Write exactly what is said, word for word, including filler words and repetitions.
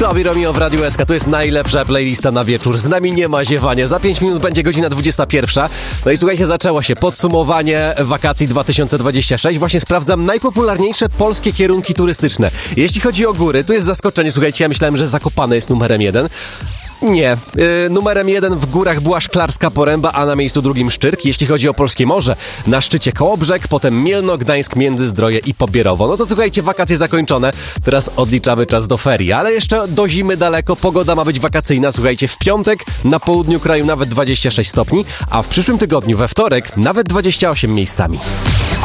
Tobi Romeo w Radiu S K. To jest najlepsza playlista na wieczór. Z nami nie ma ziewania. Za pięć minut będzie godzina dwudziesta pierwsza. No i słuchajcie, zaczęło się podsumowanie wakacji dwa tysiące dwudziestego szóstego. Właśnie sprawdzam najpopularniejsze polskie kierunki turystyczne. Jeśli chodzi o góry, tu jest zaskoczenie. Słuchajcie, ja myślałem, że Zakopane jest numerem jeden. Nie. Yy, numerem jeden w górach była Szklarska Poręba, a na miejscu drugim Szczyrk. Jeśli chodzi o polskie morze, na szczycie Kołobrzeg, potem Mielno, Gdańsk, Międzyzdroje i Pobierowo. No to słuchajcie, wakacje zakończone. Teraz odliczamy czas do ferii, ale jeszcze do zimy daleko. Pogoda ma być wakacyjna. Słuchajcie, w piątek na południu kraju nawet dwadzieścia sześć stopni, a w przyszłym tygodniu we wtorek nawet dwadzieścia osiem miejscami.